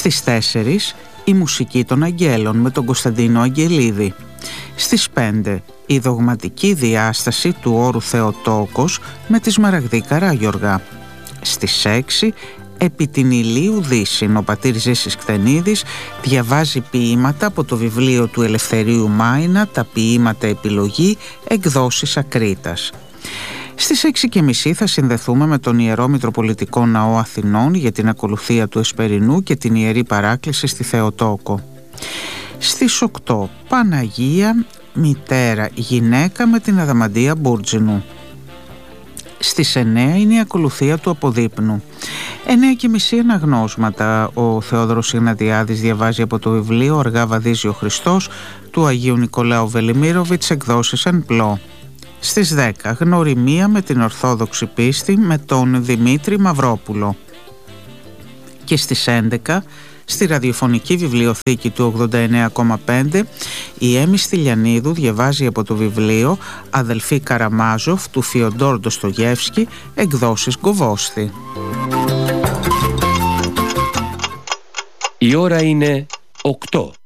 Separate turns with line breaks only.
Στις 4 η μουσική των Αγγέλων με τον Κωνσταντίνο Αγγελίδη. Στις 5 η δογματική διάσταση του όρου Θεοτόκος με τη Σμαραγδή Καράγιοργα. Στις 6 επί την Ηλίου Δύσιν ο πατήρ Ζήσης Κτενίδης διαβάζει ποίηματα από το βιβλίο του Ελευθερίου Μάινα, τα ποίηματα επιλογή, εκδόσεις Ακρίτας. Στις 6:30 θα συνδεθούμε με τον Ιερό Μητροπολιτικό Ναό Αθηνών για την ακολουθία του Εσπερινού και την Ιερή Παράκληση στη Θεοτόκο. Στις 8 Παναγία, μητέρα, γυναίκα με την Αδαμαντία Μπούρτζινου. Στις 9 είναι η ακολουθία του Αποδείπνου. 9:30 αναγνώσματα. Ο Θεόδωρος Ιγνατιάδης διαβάζει από το βιβλίο «Αργά βαδίζει ο Χριστός» του Αγίου Νικολάου Βελιμίροβιτς, εκδόσεις εν πλώ. Στις 10 γνωριμία με την Ορθόδοξη πίστη με τον Δημήτρη Μαυρόπουλο. Και στις 11 στη ραδιοφωνική βιβλιοθήκη του 89,5 η Έμι Στυλιανίδου διαβάζει από το βιβλίο «Αδελφοί Καραμάζοφ» του Φιοντόρ Ντοστογεύσκη, εκδόσεις Γκοβόστη.
Η ώρα είναι 8.